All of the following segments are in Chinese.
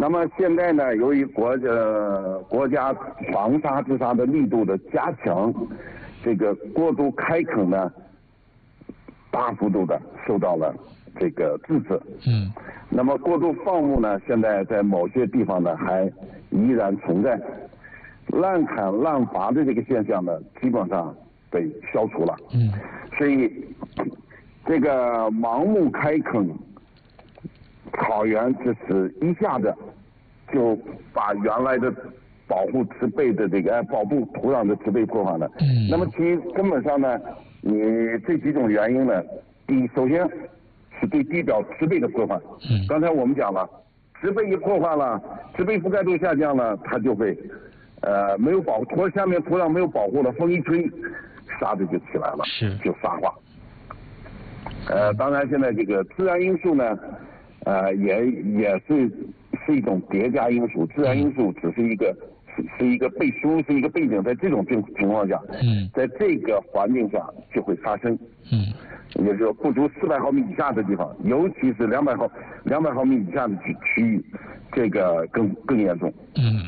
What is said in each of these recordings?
那么现在呢，由于国家防沙治沙的力度的加强，这个过度开垦呢，大幅度的受到了这个制止。那么过度放牧呢，现在在某些地方呢还依然存在，滥砍滥伐的这个现象呢，基本上被消除了。所以这个盲目开垦草原，就是一下子就把原来的保护植被的这个保护土壤的植被破坏了。那么其根本上呢，你这几种原因呢，首先是对地表植被的破坏。刚才我们讲了，植被一破坏了，植被覆盖度下降了，它就会没有保护，下面土壤没有保护了，风一吹，沙子就起来了，就沙化。当然现在这个自然因素呢，也是一种叠加因素，自然因素只是一个背书，是一个背景，在这种情况下，在这个环境下就会发生。也就是说不足400毫米以下的地方，尤其是200毫米以下的区域，这个更严重。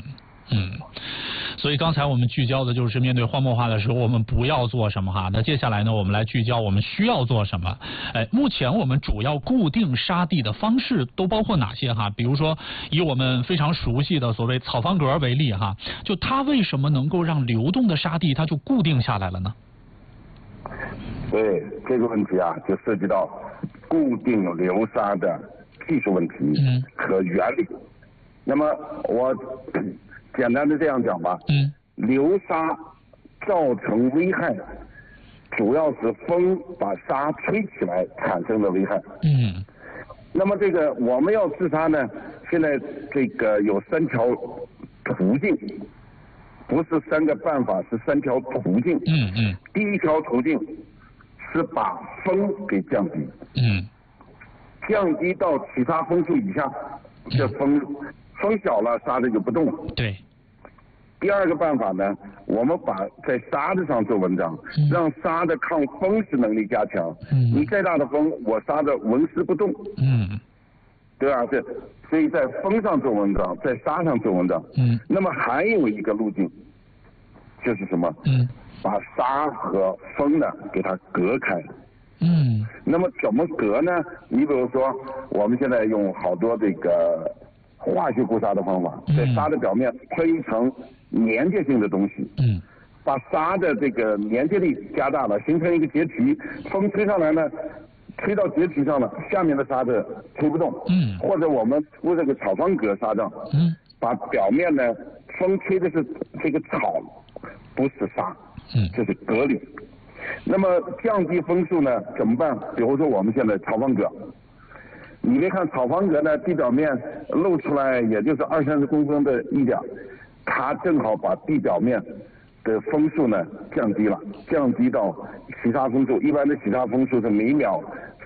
所以刚才我们聚焦的就是面对荒漠化的时候，我们不要做什么哈。那接下来呢，我们来聚焦我们需要做什么。目前我们主要固定沙地的方式都包括哪些哈？比如说以我们非常熟悉的所谓草方格为例哈，就它为什么能够让流动的沙地它就固定下来了呢？ 对这个问题啊，就涉及到固定流沙的技术问题和原理。那么我简单的这样讲吧，流沙造成危害，主要是风把沙吹起来产生的危害。那么这个我们要治沙呢，现在这个有3条途径，不是3个办法，是3条途径。第一条途径是把风给降低，降低到起沙风速以下，这风小了，沙子就不动了。 对。 第二个办法呢，我们把在沙子上做文章，让沙的抗风蚀能力加强。你再大的风，我沙子纹丝不动。对吧？所以在风上做文章，在沙上做文章。那么还有一个路径，就是什么？把沙和风呢给它隔开。那么怎么隔呢？你比如说，我们现在用好多这个化学固沙的方法，在沙的表面喷一层粘结性的东西，把沙的这个粘结力加大了，形成一个结皮，风吹上来呢，吹到结皮上了，下面的沙子吹不动。或者我们铺这个草方格沙帐，把表面呢，风吹的是这个草，不是沙，这是隔离。那么降低风速呢怎么办？比如说我们现在草方格，你别看草方格呢，地表面露出来也就是20-30公分的一点，它正好把地表面的风速呢降低了，降低到起沙风速，一般的起沙风速是每秒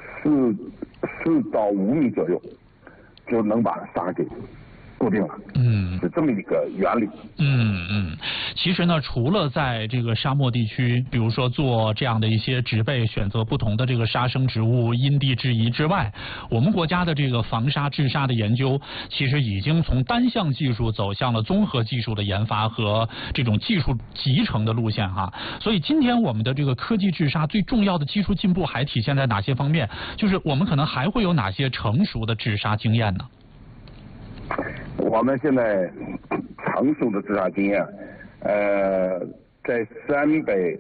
4到5米左右，就能把沙给固定了。是这么一个原理。 其实呢，除了在这个沙漠地区，比如说做这样的一些植被，选择不同的这个沙生植物，因地制宜之外，我们国家的这个防沙治沙的研究，其实已经从单项技术走向了综合技术的研发和这种技术集成的路线哈。所以今天我们的这个科技治沙最重要的技术进步还体现在哪些方面？就是我们可能还会有哪些成熟的治沙经验呢？ 我们现在成熟的治沙经验，在陕北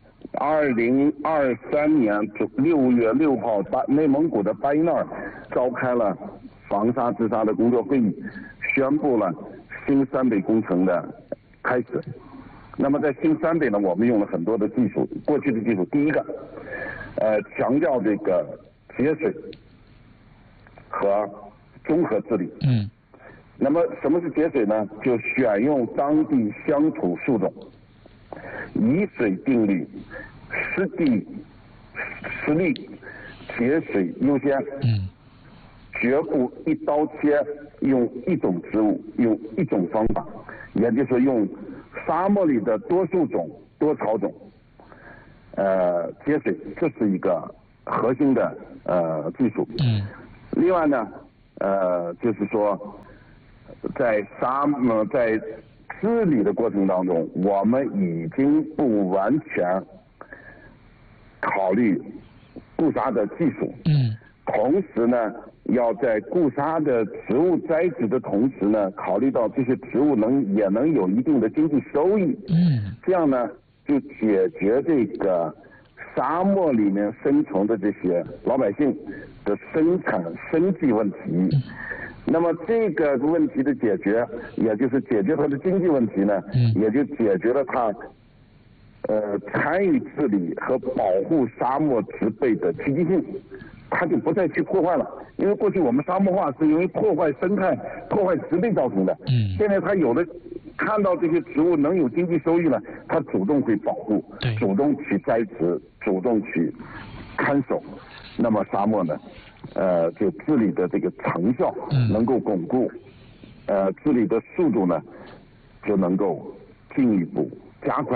2023年6月6号，内蒙古的巴依淖尔召开了防沙治沙的工作会议，宣布了新陕北工程的开始。那么在新陕北呢，我们用了很多的技术，过去的技术，第一个，强调这个节水和综合治理。那么什么是节水呢？就选用当地乡土树种，以水定律，湿地实力，节水优先。绝不一刀切，用一种植物，用一种方法，也就是说用沙漠里的多树种、多草种，节水，这是一个核心的技术。另外呢，就是说在治理的过程当中，我们已经不完全考虑固沙的技术。同时呢，要在固沙的植物栽植的同时呢，考虑到这些植物也能有一定的经济收益。这样呢，就解决这个沙漠里面生存的这些老百姓的生产生计问题。那么这个问题的解决，也就是解决它的经济问题呢，也就解决了它参与治理和保护沙漠植被的积极性。它就不再去破坏了，因为过去我们沙漠化是因为破坏生态、破坏植被造成的。现在它有的看到这些植物能有经济收益了，它主动会保护，主动去栽植，主动去看守。那么沙漠呢，就治理的这个成效能够巩固，治理的速度呢就能够进一步加快。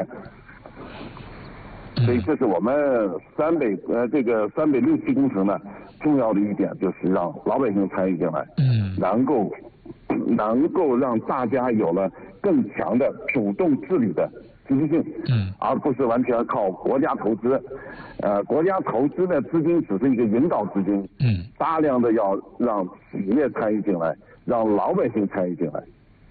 所以这是我们这个三北六期工程呢，重要的一点就是让老百姓参与进来，能够让大家有了更强的主动治理的积极性，而不是完全靠国家投资。国家投资的资金只是一个引导资金，大量的要让企业参与进来，让老百姓参与进来。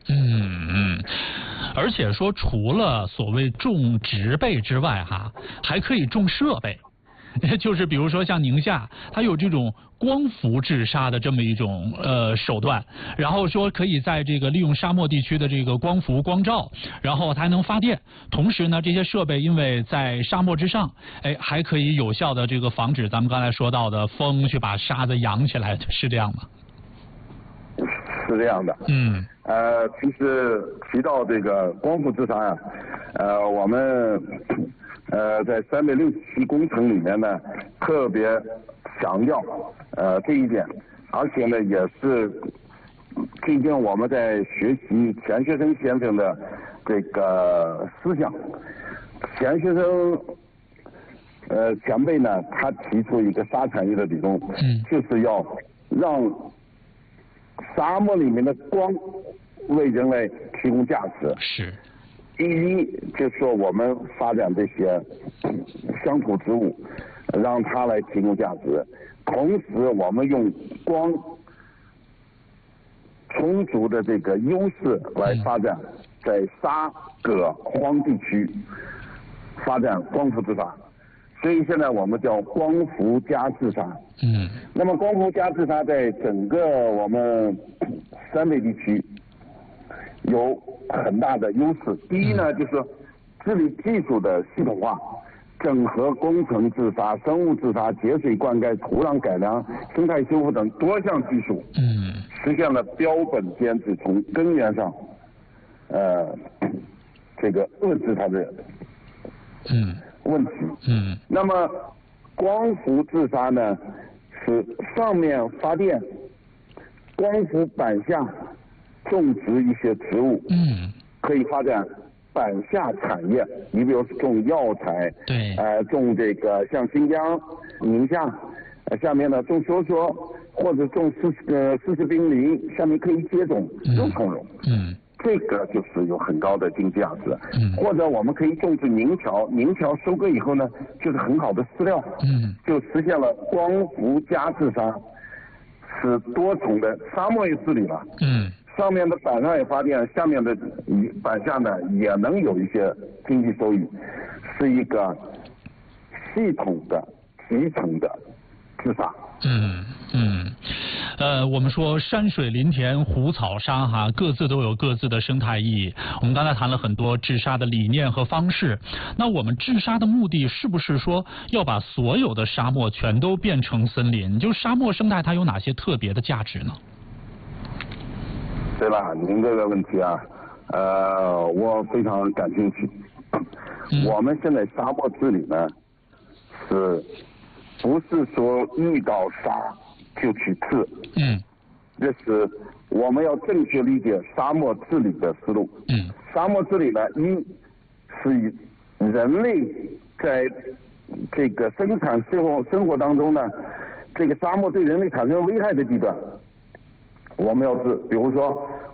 而且说除了所谓种植被之外还可以种设备，就是比如说像宁夏，它有这种光伏治沙的这么一种手段，然后说可以在这个利用沙漠地区的这个光伏光照，然后它还能发电，同时呢这些设备因为在沙漠之上，还可以有效的这个防止咱们刚才说到的风去把沙子扬起来，是这样吗？ 是这样的。其实提到这个光伏治沙呀，我们在三北六期工程里面呢，特别强调这一点，而且呢也是最近我们在学习钱学森先生的这个思想。钱学森前辈呢，他提出一个沙产业的理论，就是要让沙漠里面的光为人类提供价值。第一，就是说我们发展这些乡土植物，让它来提供价值；同时，我们用光充足的这个优势来发展在沙葛荒地区发展光伏治沙。所以现在我们叫光伏加治沙。那么光伏加治沙在整个我们三北地区有很大的优势。第一呢，就是治理技术的系统化，整合工程治沙、生物治沙、节水灌溉、土壤改良、生态修复等多项技术，实现了标本兼治，从根源上，这个遏制它的问题。那么光伏治沙呢，是上面发电，光伏板下种植一些植物，可以发展板下产业。你比如种药材，种这个像新疆、宁夏，下面呢种梭梭，或者种丝丝冰梨，下面可以接种肉苁蓉。这个就是有很高的经济价值。或者我们可以种植宁条，宁条收割以后呢，就是很好的饲料。就实现了光伏加治沙，是多重的沙漠也治理了。上面的板上也发电，下面的板下呢也能有一些经济收益，是一个系统的集成的治沙。 我们说山水林田湖草沙各自都有各自的生态意义。我们刚才谈了很多治沙的理念和方式，那我们治沙的目的是不是说要把所有的沙漠全都变成森林？就沙漠生态它有哪些特别的价值呢？ 对了，您这个问题我非常感兴趣。我们现在沙漠治理呢，不是说遇到沙就去治？这是我们要正确理解沙漠治理的思路。沙漠治理呢，一是以人类在这个生产生活当中呢，这个沙漠对人类产生危害的地段，我们要治。比如说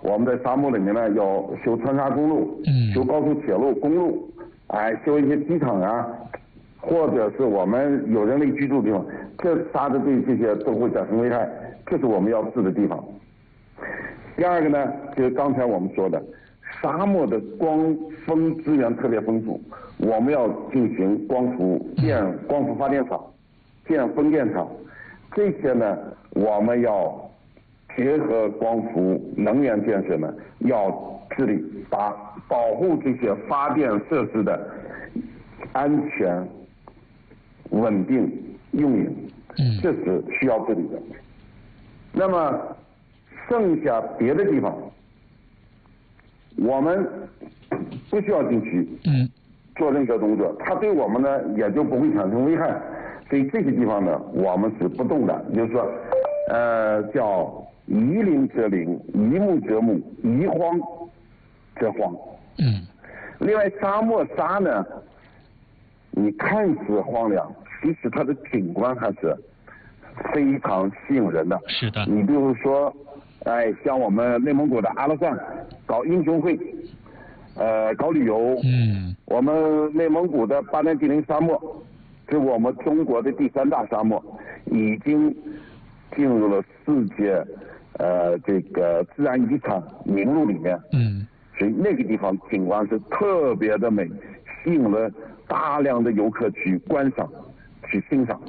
我们在沙漠里面呢要修穿沙公路，修高速铁路、公路，修一些机场啊，或者是我们有人类居住的地方，这沙子对这些都会产生危害，这是我们要治的地方。第二个呢，就是刚才我们说的，沙漠的光风资源特别丰富，我们要进行光伏，建光伏发电厂，建风电场，这些呢，我们要结合光伏能源建设呢，要治理，把保护这些发电设施的安全、稳定运营，这是需要治理的。那么剩下别的地方，我们不需要进去做任何动作，它对我们呢也就不会产生危害。所以这些地方呢，我们是不动的，就是说，叫宜林则林，宜木则木，宜荒则荒。另外，沙漠沙呢，你看似荒凉，其实它的景观还是非常吸引人的。 是的。 你比如说，像我们内蒙古的阿勒善搞英雄会，搞旅游。我们内蒙古的巴丹吉林沙漠，是我们中国的第3大沙漠，已经进入了世界这个自然遗产名录里面。所以那个地方景观是特别的美，吸引了大量的游客去观赏、去欣赏。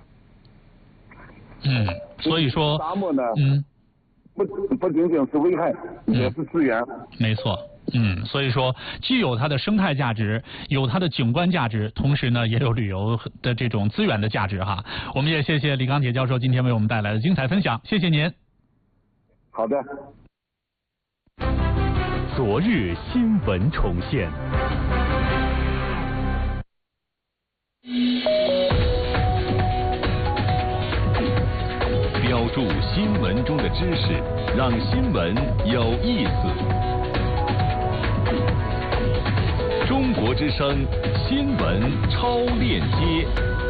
所以说沙漠呢，不仅仅是危害，也是资源。 没错。所以说既有它的生态价值，有它的景观价值，同时呢也有旅游的这种资源的价值哈。我们也谢谢李钢铁教授今天为我们带来的精彩分享，谢谢您。 好的。 昨日新闻重现。标注新闻中的知识，让新闻有意思。中国之声新闻超链接。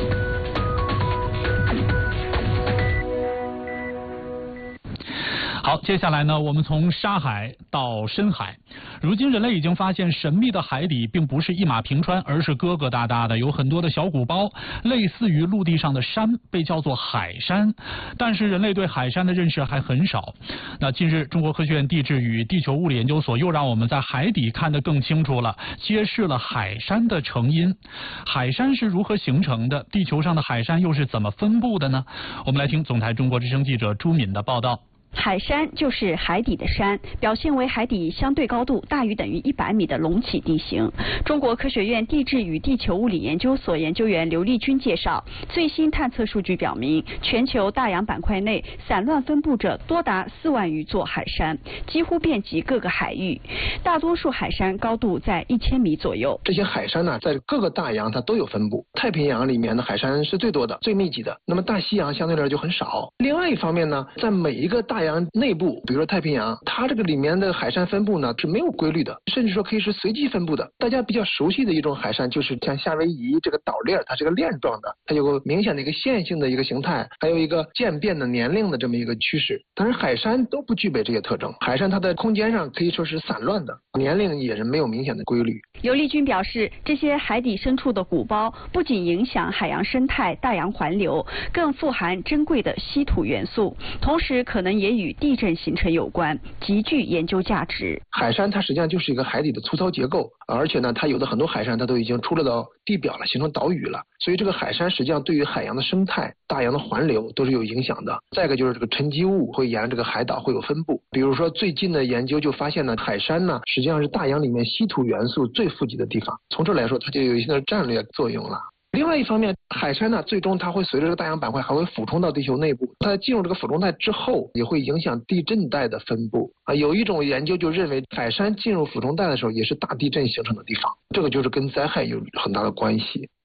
好，接下来呢，我们从沙海到深海。如今人类已经发现，神秘的海底并不是一马平川，而是疙疙瘩瘩的，有很多的小鼓包，类似于陆地上的山，被叫做海山。但是人类对海山的认识还很少。那近日，中国科学院地质与地球物理研究所又让我们在海底看得更清楚了，揭示了海山的成因。海山是如何形成的？地球上的海山又是怎么分布的呢？我们来听总台中国之声记者朱敏的报道。 海山就是海底的山，表现为海底相对高度大于等于100米的隆起地形。中国科学院地质与地球物理研究所研究员刘丽君介绍，最新探测数据表明，全球大洋板块内散乱分布着多达4万余座海山，几乎遍及各个海域。大多数海山高度在1000米左右。 这些海山呢，在各个大洋它都有分布。太平洋里面的海山是最多的、最密集的，那么大西洋相对来说就很少。另外一方面呢，在每一个大洋内部，比如说太平洋，它这个里面的海山分布呢是没有规律的，甚至说可以是随机分布的。大家比较熟悉的一种海山就是像夏威夷这个岛链，它是个链状的，它有个明显的一个线性的一个形态，还有一个渐变的年龄的这么一个趋势。但是海山都不具备这些特征，海山它的空间上可以说是散乱的，年龄也是没有明显的规律。 刘丽君表示，这些海底深处的鼓包不仅影响海洋生态、大洋环流，更富含珍贵的稀土元素，同时可能也与地震形成有关，极具研究价值。 海山它实际上就是一个海底的粗糙结构，而且呢，它有的很多海山它都已经出了到地表了，形成岛屿了。所以这个海山实际上对于海洋的生态、大洋的环流都是有影响的。再一个就是这个沉积物会沿这个海岛会有分布，比如说最近的研究就发现呢，海山呢实际上是大洋里面稀土元素最富集的地方，从这来说它就有一些战略作用了。另外一方面，海山呢，最终它会随着这个大洋板块还会俯冲到地球内部。它进入这个俯冲带之后，也会影响地震带的分布。有一种研究就认为，海山进入俯冲带的时候，也是大地震形成的地方。这个就是跟灾害有很大的关系。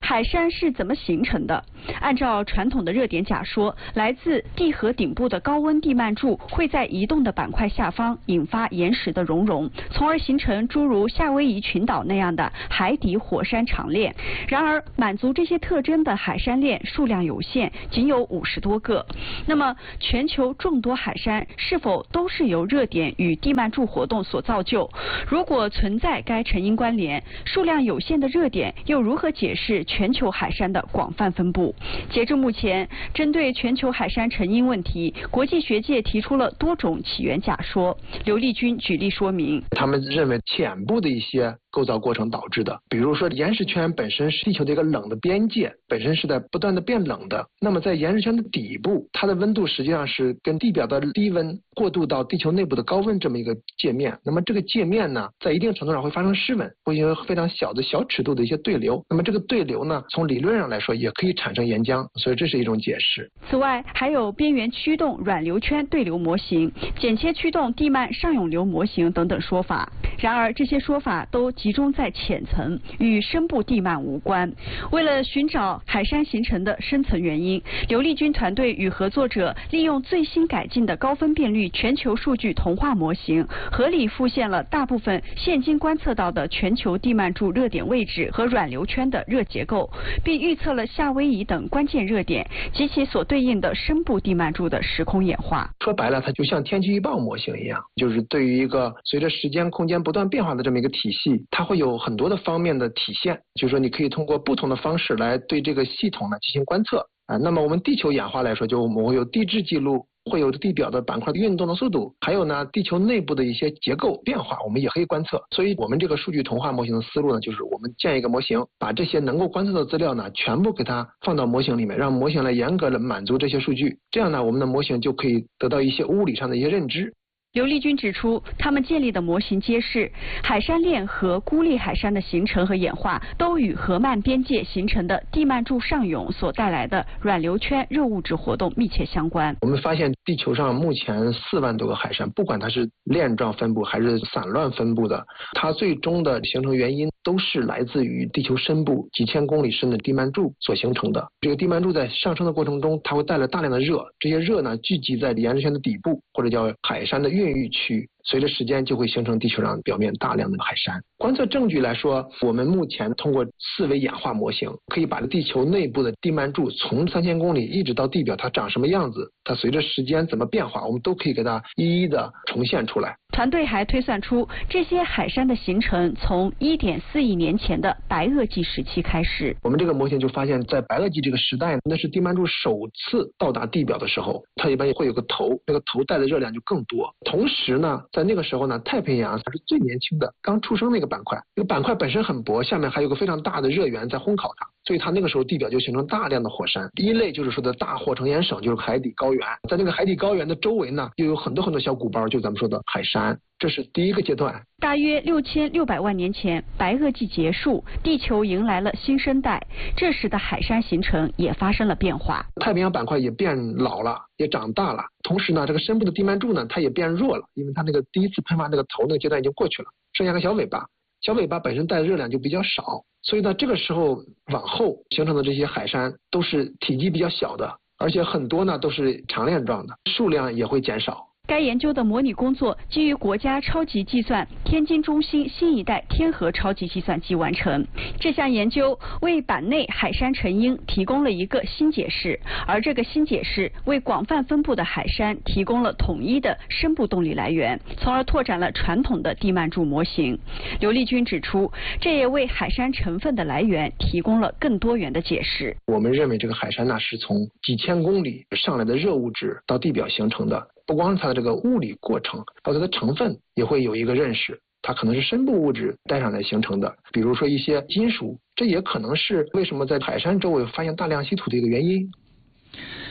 海山是怎么形成的？按照传统的热点假说，来自地核顶部的高温地幔柱会在移动的板块下方引发岩石的熔融，从而形成诸如夏威夷群岛那样的海底火山长链。然而，满足这些特征的海山链数量有限，仅有50多个。那么，全球众多海山是否都是由热点与地幔柱活动所造就？如果存在该成因关联，数量有限的热点又如何解释全球海山的广泛分布？截至目前，针对全球海山成因问题，国际学界提出了多种起源假说。刘立军举例说明， 他们认为浅部的一些构造过程导致的，比如说岩石圈本身是地球的一个冷的边界，本身是在不断的变冷的，那么在岩石圈的底部，它的温度实际上是跟地表的低温过渡到地球内部的高温这么一个界面，那么这个界面呢，在一定程度上会发生失温，会有非常小的小尺度的一些对流，那么这个对流呢，从理论上来说也可以产生岩浆，所以这是一种解释。 此外，还有边缘驱动软流圈对流模型、剪切驱动地幔上涌流模型等等说法。然而，这些说法都集中在浅层，与深部地幔无关。为了寻找海山形成的深层原因，刘立军团队与合作者利用最新改进的高分辨率全球数据同化模型，合理复现了大部分现今观测到的全球地幔柱热点位置和软流圈的热结构，并预测了夏威夷等关键热点及其所对应的深部地幔柱的时空演化。 说白了，它就像天气预报模型一样，就是对于一个随着时间空间不断变化的这么一个体系，它会有很多的方面的体现，就是说你可以通过不同的方式来对这个系统呢进行观测啊。那么我们地球演化来说，就我们会有地质记录，会有地表的板块的运动的速度，还有呢地球内部的一些结构变化，我们也可以观测。所以我们这个数据同化模型的思路呢，就是我们建一个模型，把这些能够观测的资料呢全部给它放到模型里面，让模型来严格的满足这些数据，这样呢我们的模型就可以得到一些物理上的一些认知。 刘立军指出，他们建立的模型揭示，海山链和孤立海山的形成和演化都与河漫边界形成的地幔柱上涌所带来的软流圈热物质活动密切相关。 我们发现地球上目前4万多个海山，不管它是链状分布还是散乱分布的，它最终的形成原因都是来自于地球深部几千公里深的地幔柱所形成的。这个地幔柱在上升的过程中，它会带来大量的热，这些热呢聚集在岩石圈的底部，或者叫海山的孕育区，随着时间就会形成地球上表面大量的海山。观测证据来说，我们目前通过4维演化模型，可以把地球内部的地幔柱从3000公里一直到地表，它长什么样子，它随着时间怎么变化，我们都可以给它一一的重现出来。 团队还推算出，这些海山的形成从1.4亿年前的白垩纪时期开始。 我们这个模型就发现，在白垩纪这个时代，那是地幔柱首次到达地表的时候，它一般会有个头，那个头带的热量就更多。同时呢，在那个时候呢，太平洋它是最年轻的，刚出生那个板块，这个板块本身很薄，下面还有个非常大的热源在烘烤它，所以它那个时候地表就形成大量的火山。第一类就是说的大火成岩省，就是海底高原，在那个海底高原的周围呢，又有很多小鼓包，就咱们说的海山。这是第一个阶段。 大约6600万年前，白垩纪结束，地球迎来了新生代，这时的海山形成也发生了变化。 太平洋板块也变老了，也长大了，同时呢，这个深部的地幔柱呢，它也变弱了，因为它那个第一次喷发那个头那个阶段已经过去了，剩下个小尾巴，小尾巴本身带的热量就比较少，所以呢，这个时候往后形成的这些海山都是体积比较小的，而且很多呢都是长链状的，数量也会减少。 该研究的模拟工作基于国家超级计算天津中心新一代天河超级计算机完成。这项研究为板内海山成因提供了一个新解释，而这个新解释为广泛分布的海山提供了统一的深部动力来源，从而拓展了传统的地幔柱模型。刘立军指出，这也为海山成分的来源提供了更多元的解释。 我们认为这个海山呢是从几千公里上来的热物质到地表形成的。不光是它的这个物理过程，还有它的成分也会有一个认识，它可能是深部物质带上来形成的，比如说一些金属，这也可能是为什么在海山周围发现大量稀土的一个原因。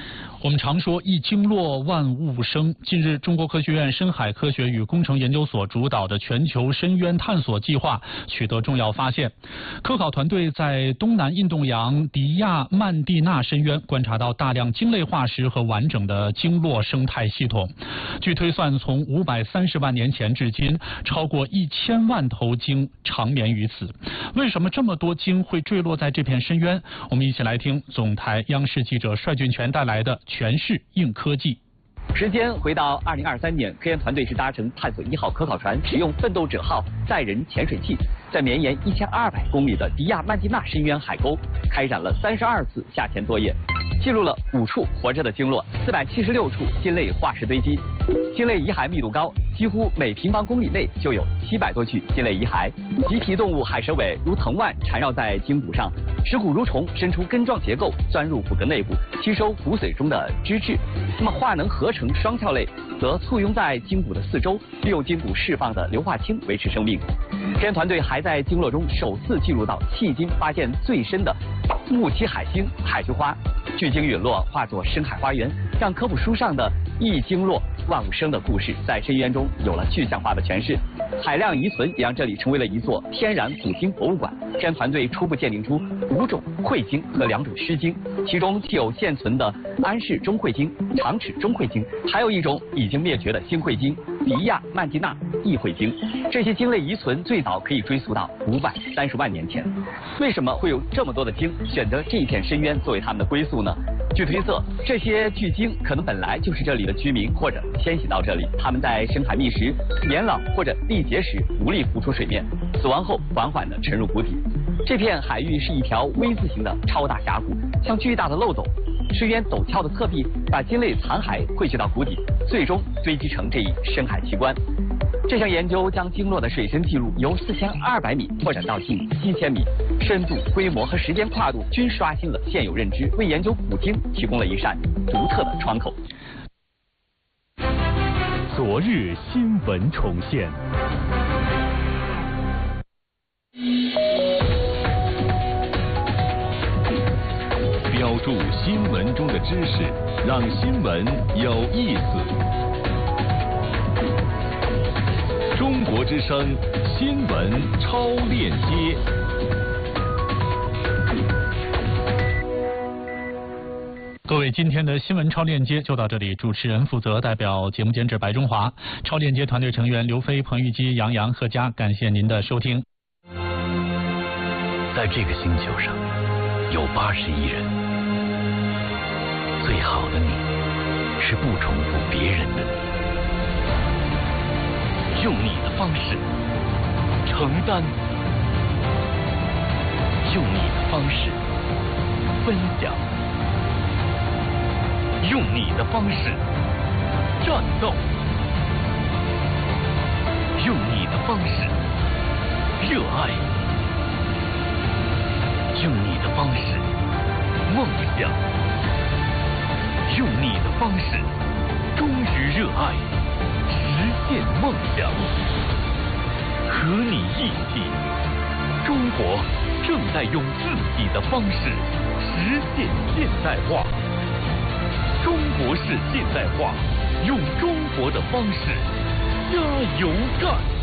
我们常说一经落万物生。近日，中国科学院深海科学与工程研究所主导的全球深渊探索计划取得重要发现。科考团队在东南印度洋迪亚曼蒂纳深渊观察到大量鲸类化石和完整的鲸落生态系统。据推算，从530万年前至今，超过1000万头鲸长眠于此。为什么这么多鲸会坠落在这片深渊？我们一起来听总台央视记者帅俊全带来的全市硬科技。 时间回到2023年，科研团队是搭乘探索1号科考船，使用奋斗者号载人潜水器，在绵延1200公里的迪亚曼蒂纳深渊海沟开展了32次下潜作业，记录了5处活着的鲸落，476处鲸类化石堆积，鲸类遗骸密度高，几乎每平方公里内就有700多具鲸类遗骸。棘皮动物海蛇尾如藤蔓缠绕在鲸骨上，食骨蠕虫伸出根状结构钻入骨骼内部，吸收骨髓中的脂质。那么化能合成双壳类则簇拥在鲸骨的四周，利用鲸骨释放的硫化氢维持生命。科研团队还在鲸落中首次记录到迄今发现最深的木栖海星海菊花，巨鲸陨落化作深海花园，让科普书上的一鲸落万物生的故事在深渊中有了具象化的诠释。海量遗存也让这里成为了一座天然古鲸博物馆。科研团队初步鉴定出5种喙鲸和2种须鲸，其中既有现存的安氏中喙鲸、长齿中喙鲸，还有一种已经灭绝的新喙鲸迪亚曼蒂纳异喙鲸。这些鲸类遗存最早可以追溯到530万年前。为什么会有这么多的鲸选择这一片深渊作为它们的归宿呢？据推测，这些巨鲸可能本来就是这里的居民，或者迁徙到这里。它们在深海觅食、年老或者历劫时无力浮出水面，死亡后缓缓地沉入谷底。这片海域是一条 V 字形的超大峡谷，像巨大的漏斗。深渊陡峭的侧壁把鲸类残骸汇聚到谷底，最终堆积成这一深海奇观。这项研究将鲸落的水深记录由4200米拓展到近7000米，深度、规模和时间跨度均刷新了现有认知，为研究古鲸提供了一扇独特的窗口。 昨日新闻重现。标注新闻中的知识，让新闻有意思。中国之声新闻超链接。 各位，今天的新闻超链接就到这里，主持人负责，代表节目监制白中华，超链接团队成员刘飞、彭玉基、杨洋、贺佳，感谢您的收听。 在这个星球上有80亿人，最好的你是不重复别人的你，用你的方式承担，用你的方式分享，用你的方式战斗，用你的方式热爱，用你的方式梦想，用你的方式忠于热爱，实现梦想。和你一起，中国正在用自己的方式实现现代化。中国式现代化，用中国的方式加油干！